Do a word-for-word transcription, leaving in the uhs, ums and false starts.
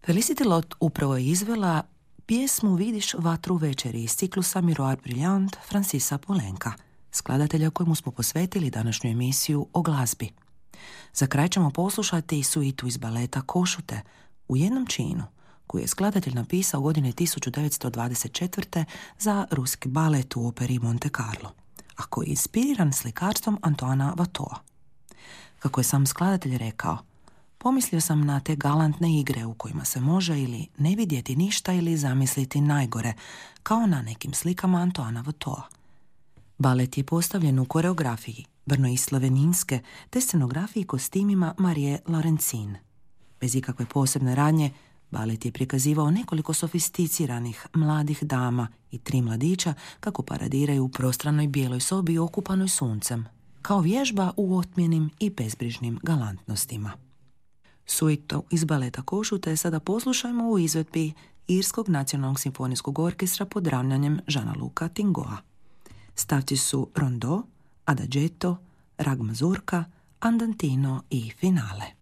Felicity Lott upravo je izvela pjesmu Vidiš vatru večeri iz ciklusa Miroir Brillant Francisa Poulenca, skladatelja kojemu smo posvetili današnju emisiju o glazbi. Za kraj ćemo poslušati suitu iz baleta Košute u jednom činu, koju je skladatelj napisao godine tisuću devetsto dvadeset četvrte za ruski balet u operi Monte Carlo, a koji je inspiriran slikarstvom Antoana Watteaua. Kako je sam skladatelj rekao, pomislio sam na te galantne igre u kojima se može ili ne vidjeti ništa ili zamisliti najgore, kao na nekim slikama Antoana Watteaua. Balet je postavljen u koreografiji Brno Sloveninske te scenografiji i kostimima Marije Laurencin. Bez ikakve posebne radnje, balet je prikazivao nekoliko sofisticiranih mladih dama i tri mladića kako paradiraju u prostranoj bijeloj sobi okupanoj suncem, kao vježba u otmjenim i bezbrižnim galantnostima. Suitu iz baleta Košute sada poslušajmo u izvedbi Irskog nacionalnog simfonijskog orkestra pod ravnanjem Jeana-Luca Tingoa. Stavci su Rondo, Adagietto, Rag mazurka, Andantino i Finale.